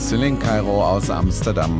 Celine Cairo aus Amsterdam.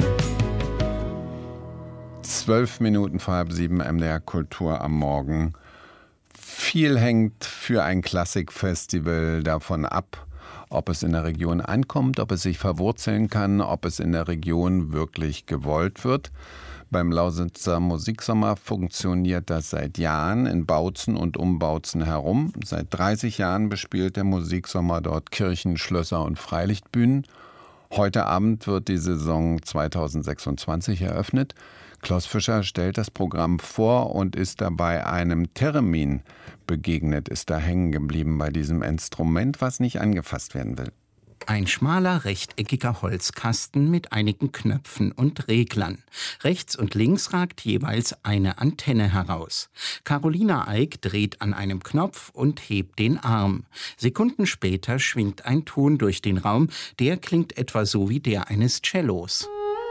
12 Minuten vor halb 7 MDR Kultur am Morgen. Viel hängt für ein Klassikfestival davon ab, ob es in der Region ankommt, ob es sich verwurzeln kann, ob es in der Region wirklich gewollt wird. Beim Lausitzer Musiksommer funktioniert das seit Jahren in Bautzen und um Bautzen herum. Seit 30 Jahren bespielt der Musiksommer dort Kirchen, Schlösser und Freilichtbühnen. Heute Abend wird die Saison 2026 eröffnet. Klaus Fischer stellt das Programm vor und ist dabei einem Theremin begegnet, ist da hängen geblieben bei diesem Instrument, was nicht angefasst werden will. Ein schmaler, rechteckiger Holzkasten mit einigen Knöpfen und Reglern. Rechts und links ragt jeweils eine Antenne heraus. Carolina Eick dreht an einem Knopf und hebt den Arm. Sekunden später schwingt ein Ton durch den Raum, der klingt etwa so wie der eines Cellos.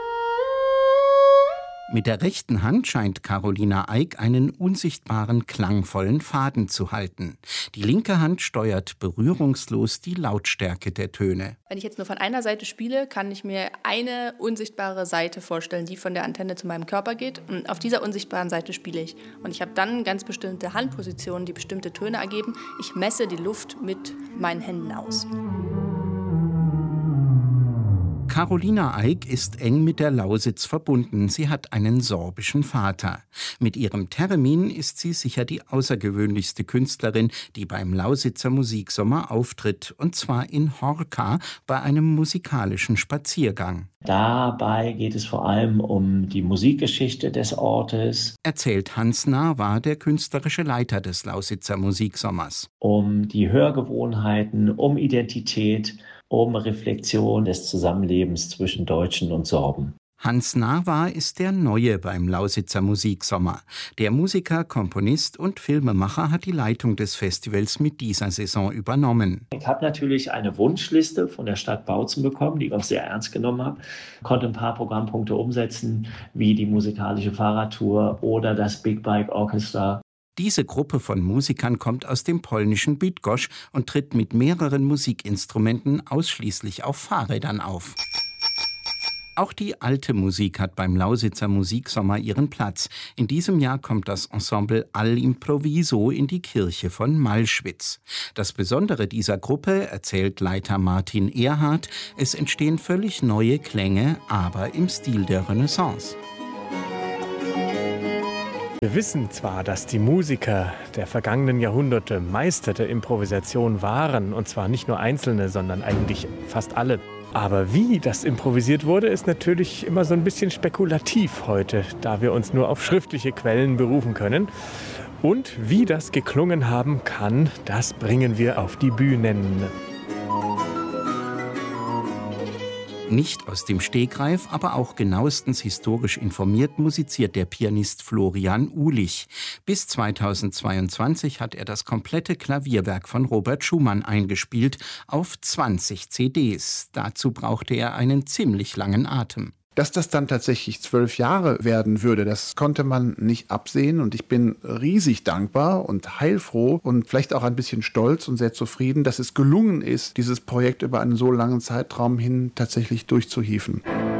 Mit der rechten Hand scheint Carolina Eick einen unsichtbaren, klangvollen Faden zu halten. Die linke Hand steuert berührungslos die Lautstärke der Töne. Wenn ich jetzt nur von einer Seite spiele, kann ich mir eine unsichtbare Seite vorstellen, die von der Antenne zu meinem Körper geht. Und auf dieser unsichtbaren Seite spiele ich. Und ich habe dann ganz bestimmte Handpositionen, die bestimmte Töne ergeben. Ich messe die Luft mit meinen Händen aus. Carolina Eick ist eng mit der Lausitz verbunden. Sie hat einen sorbischen Vater. Mit ihrem Theremin ist sie sicher die außergewöhnlichste Künstlerin, die beim Lausitzer Musiksommer auftritt. Und zwar in Horka bei einem musikalischen Spaziergang. Dabei geht es vor allem um die Musikgeschichte des Ortes. Erzählt Hans Narwa, der künstlerische Leiter des Lausitzer Musiksommers. Um die Hörgewohnheiten, um Identität, um Reflexion des Zusammenlebens zwischen Deutschen und Sorben. Hans Narwa ist der Neue beim Lausitzer Musiksommer. Der Musiker, Komponist und Filmemacher hat die Leitung des Festivals mit dieser Saison übernommen. Ich habe natürlich eine Wunschliste von der Stadt Bautzen bekommen, die ich auch sehr ernst genommen habe. Konnte ein paar Programmpunkte umsetzen, wie die musikalische Fahrradtour oder das Big Bike Orchestra. Diese Gruppe von Musikern kommt aus dem polnischen Bydgoszcz und tritt mit mehreren Musikinstrumenten ausschließlich auf Fahrrädern auf. Auch die alte Musik hat beim Lausitzer Musiksommer ihren Platz. In diesem Jahr kommt das Ensemble All'Improviso in die Kirche von Malschwitz. Das Besondere dieser Gruppe, erzählt Leiter Martin Erhardt, es entstehen völlig neue Klänge, aber im Stil der Renaissance. Wir wissen zwar, dass die Musiker der vergangenen Jahrhunderte Meister der Improvisation waren, und zwar nicht nur Einzelne, sondern eigentlich fast alle. Aber wie das improvisiert wurde, ist natürlich immer so ein bisschen spekulativ heute, da wir uns nur auf schriftliche Quellen berufen können. Und wie das geklungen haben kann, das bringen wir auf die Bühnen. Nicht aus dem Stegreif, aber auch genauestens historisch informiert musiziert der Pianist Florian Uhlich. Bis 2022 hat er das komplette Klavierwerk von Robert Schumann eingespielt auf 20 CDs. Dazu brauchte er einen ziemlich langen Atem. Dass das dann tatsächlich 12 Jahre werden würde, das konnte man nicht absehen. Und ich bin riesig dankbar und heilfroh und vielleicht auch ein bisschen stolz und sehr zufrieden, dass es gelungen ist, dieses Projekt über einen so langen Zeitraum hin tatsächlich durchzuhieven.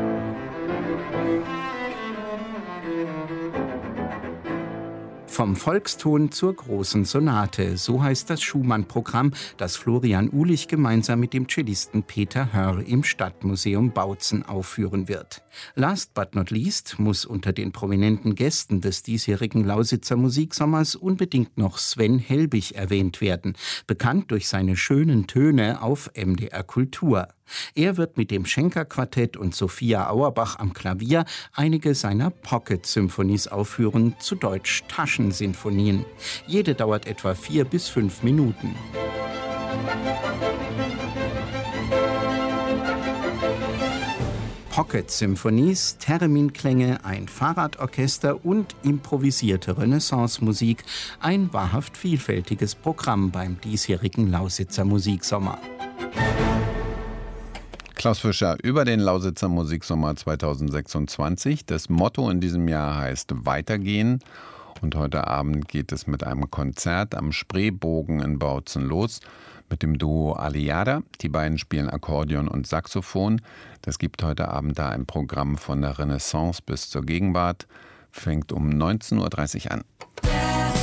Vom Volkston zur großen Sonate, so heißt das Schumann-Programm, das Florian Uhlich gemeinsam mit dem Cellisten Peter Hörr im Stadtmuseum Bautzen aufführen wird. Last but not least muss unter den prominenten Gästen des diesjährigen Lausitzer Musiksommers unbedingt noch Sven Helbig erwähnt werden, bekannt durch seine schönen Töne auf MDR Kultur. Er wird mit dem Schenker-Quartett und Sophia Auerbach am Klavier einige seiner Pocket-Symphonies aufführen, zu Deutsch Taschensinfonien. Jede dauert etwa 4 bis 5 Minuten. Pocket-Symphonies, Thereminklänge, ein Fahrradorchester und improvisierte Renaissance-Musik. Ein wahrhaft vielfältiges Programm beim diesjährigen Lausitzer Musiksommer. Klaus Fischer über den Lausitzer Musiksommer 2026. Das Motto in diesem Jahr heißt Weitergehen. Und heute Abend geht es mit einem Konzert am Spreebogen in Bautzen los. mit dem Duo Aliada. Die beiden spielen Akkordeon und Saxophon. Das gibt heute Abend da ein Programm von der Renaissance bis zur Gegenwart. Fängt um 19:30 Uhr an.